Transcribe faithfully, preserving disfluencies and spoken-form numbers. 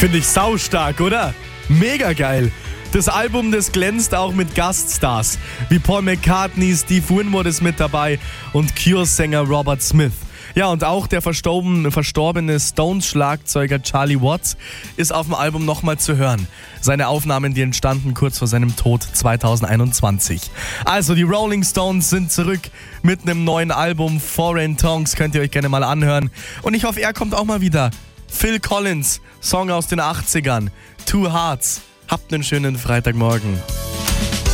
Finde ich saustark, oder? Mega geil. Das Album, das glänzt auch mit Gaststars wie Paul McCartney, Steve Winwood ist mit dabei und Cure-Sänger Robert Smith. Ja, und auch der verstorbene, verstorbene Stones-Schlagzeuger Charlie Watts ist auf dem Album nochmal zu hören. Seine Aufnahmen, die entstanden kurz vor seinem Tod zweitausendeinundzwanzig. Also, die Rolling Stones sind zurück mit einem neuen Album. Foreign Tongues könnt ihr euch gerne mal anhören. Und ich hoffe, er kommt auch mal wieder. Phil Collins, Song aus den achtzigern. Two Hearts. Habt einen schönen Freitagmorgen.